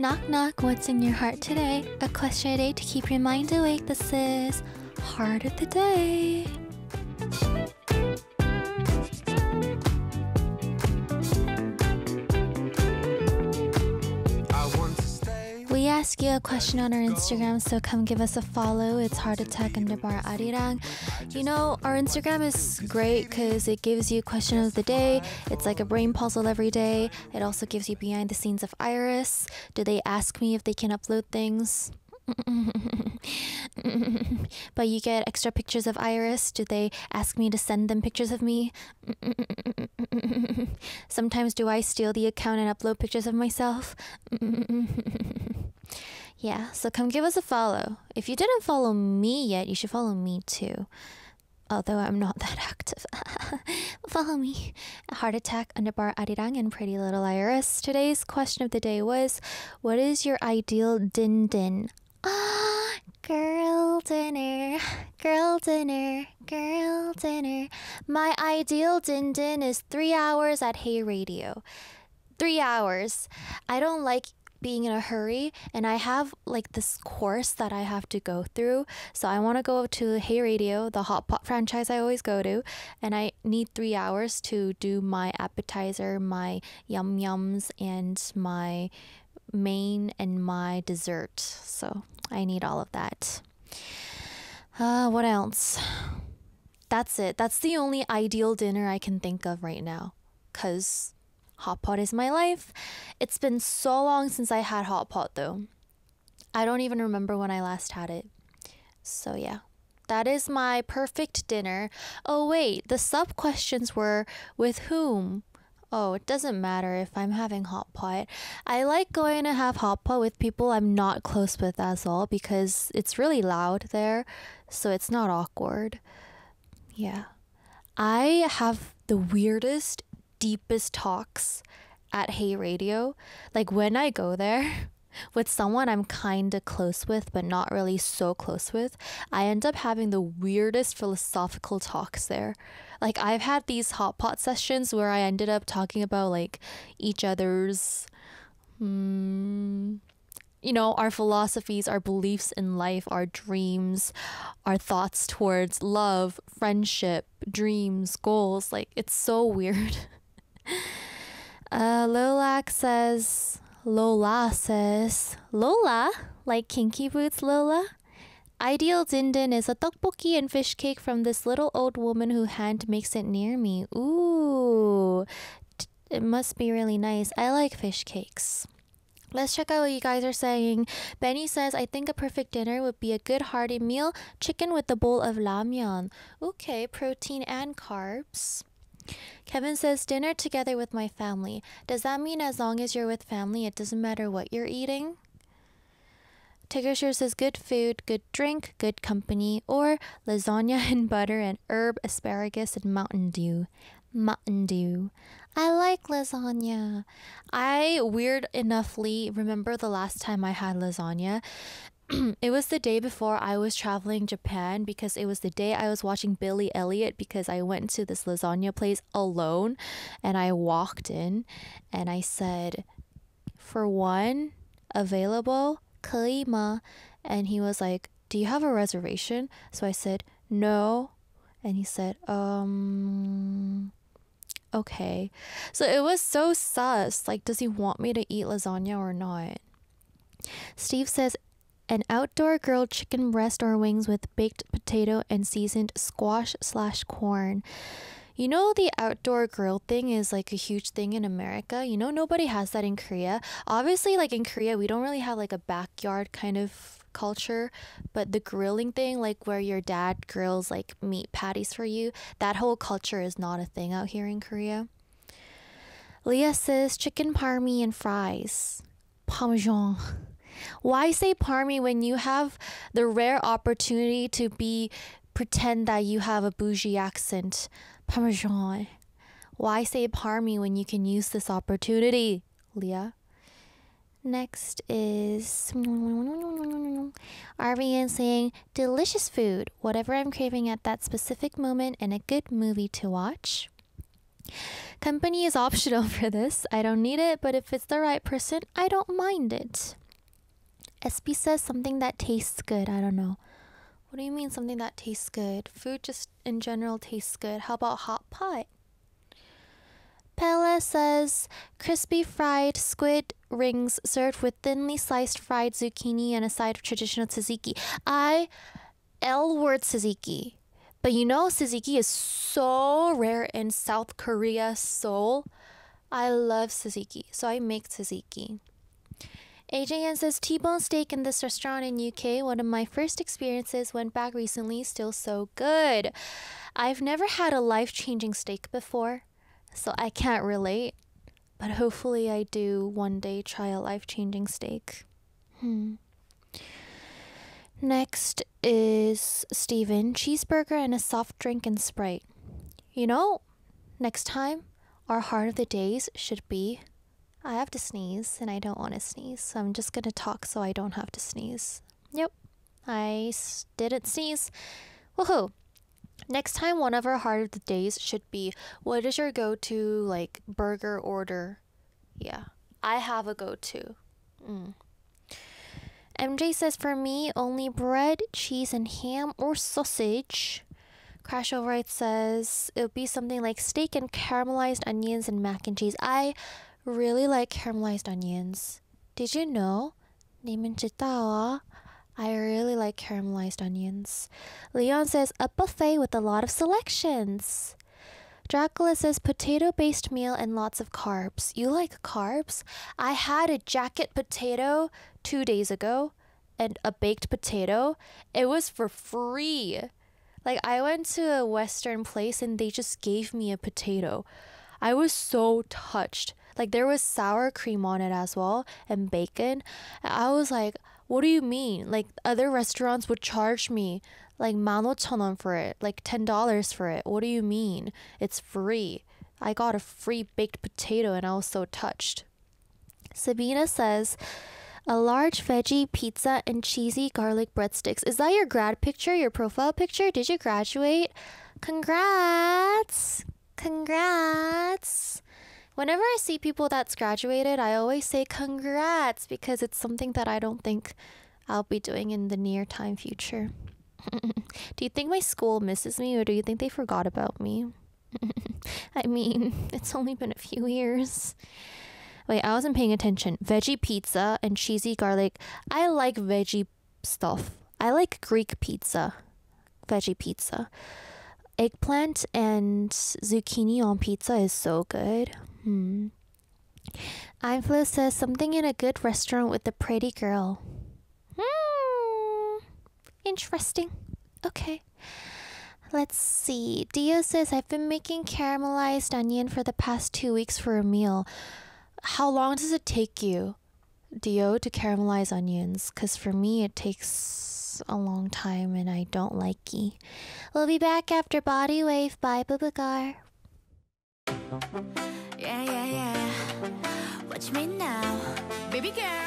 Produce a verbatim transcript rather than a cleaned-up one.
Knock knock, what's in your heart today? A question a day to keep your mind awake. This is Heart of the Day. We ask you a question on our Instagram, so come give us a follow. It's heart attack underbar arirang. You know, our Instagram is great because it gives you question of the day. It's like a brain puzzle every day. It also gives you behind the scenes of Iris. Do they ask me if they can upload things? But you get extra pictures of Iris. Do they ask me to send them pictures of me? Sometimes do I steal the account and upload pictures of myself? Yeah, so come give us a follow. If you didn't follow me yet, you should follow me too. Although I'm not that active. Follow me. Heart attack underbar arirang and pretty little Iris. Today's question of the day was, what is your ideal din din? Ah, girl dinner, girl dinner, girl dinner. My ideal din din is three hours at Hey Radio. Three hours. I don't like being in a hurry, and I have like this course that I have to go through. So I want to go to Hey Radio, the hot pot franchise I always go to, and I need three hours to do my appetizer, my yum yums, and my main and my dessert. So I need all of that. Uh, what else? That's it. That's the only ideal dinner I can think of right now, because hot pot is my life. It's been so long since I had hot pot though. I don't even remember when I last had it. So yeah, that is my perfect dinner. Oh wait, the sub questions were with whom? Oh, it doesn't matter if I'm having hot pot. I like going to have hot pot with people I'm not close with as well, because it's really loud there, so it's not awkward. Yeah. I have the weirdest, deepest talks at Hey Radio. Like when I go there with someone I'm kind of close with but not really so close with, I end up having the weirdest philosophical talks there. Like I've had these hot pot sessions where I ended up talking about like each other's hmm, you know, our philosophies, our beliefs in life, our dreams, our thoughts towards love, friendship, dreams, goals. Like it's so weird. uh Lolak says Lola says, Lola? Like Kinky Boots Lola? Ideal din din is a tteokbokki and fish cake from this little old woman who hand makes it near me. Ooh, it must be really nice. I like fish cakes. Let's check out what you guys are saying. Benny says, I think a perfect dinner would be a good hearty meal, chicken with a bowl of ramyeon. Okay, protein and carbs. Kevin says, dinner together with my family. Does that mean as long as you're with family, it doesn't matter what you're eating? Tiggersure says, good food, good drink, good company, or lasagna and butter and herb, asparagus, and Mountain Dew. Mountain Dew. I like lasagna. I, weird enoughly, remember the last time I had lasagna. It was the day before I was traveling Japan, because it was the day I was watching Billy Elliot, because I went to this lasagna place alone and I walked in and I said, for one, available, 可以吗? And he was like, do you have a reservation? So I said, no. And he said, um, okay. So it was so sus. Like, does he want me to eat lasagna or not? Steve says, an outdoor grilled chicken breast or wings with baked potato and seasoned squash slash corn. You know, the outdoor grill thing is like a huge thing in America. You know, nobody has that in Korea. Obviously, like in Korea, we don't really have like a backyard kind of culture, but the grilling thing, like where your dad grills like meat patties for you, that whole culture is not a thing out here in Korea. Leah says chicken parmy and fries. Parmesan. Why say parmy when you have the rare opportunity to be pretend that you have a bougie accent? Parmesan. Why say parmy when you can use this opportunity, Leah? Next is Arvian saying, delicious food, whatever I'm craving at that specific moment, and a good movie to watch. Company is optional for this. I don't need it, but if it's the right person, I don't mind it. S P says something that tastes good. I don't know. What do you mean something that tastes good? Food just in general tastes good. How about hot pot? Pella says crispy fried squid rings served with thinly sliced fried zucchini and a side of traditional tzatziki. I L word tzatziki. But you know, tzatziki is so rare in South Korea, Seoul. I love tzatziki, so I make tzatziki. A J N says T-bone steak in this restaurant in U K. One of my first experiences, went back recently, still so good. I've never had a life-changing steak before, so I can't relate. But hopefully I do one day try a life-changing steak. Hmm. Next is Steven, cheeseburger and a soft drink and Sprite. You know, next time, our heart of the days should be, I have to sneeze and I don't want to sneeze, so I'm just going to talk so I don't have to sneeze. Yep, I s- didn't sneeze. Woohoo! Next time, one of our heart of the days should be, what is your go-to, like, burger order? Yeah, I have a go-to. Mm. M J says, for me, only bread, cheese, and ham or sausage. Crash Override says, it would be something like steak and caramelized onions and mac and cheese. I really like caramelized onions. Did you know? 你们知道啊? I really like caramelized onions. Leon says, a buffet with a lot of selections. Dracula says, potato-based meal and lots of carbs. You like carbs? I had a jacket potato two days ago and a baked potato. It was for free. Like, I went to a Western place and they just gave me a potato. I was so touched. Like, there was sour cream on it as well and bacon. And I was like, what do you mean? Like, other restaurants would charge me like 만 오천 원 for it, like ten dollars for it. What do you mean? It's free. I got a free baked potato and I was so touched. Sabina says, a large veggie pizza and cheesy garlic breadsticks. Is that your grad picture, your profile picture? Did you graduate? Congrats! Congrats! Whenever I see people that's graduated, I always say congrats because it's something that I don't think I'll be doing in the near time future. Do you think my school misses me or do you think they forgot about me? I mean, it's only been a few years. Wait, I wasn't paying attention. Veggie pizza and cheesy garlic. I like veggie stuff. I like Greek pizza. Veggie pizza. Eggplant and zucchini on pizza is so good. Hmm. Inflow says something in a good restaurant with a pretty girl. Hmm. Interesting. Okay. Let's see. Dio says, I've been making caramelized onion for the past two weeks for a meal. How long does it take you, Dio, to caramelize onions? Because for me, it takes a long time and I don't like it. We'll be back after Body Wave by Bubagar. Yeah, yeah, yeah. Watch me now, baby girl.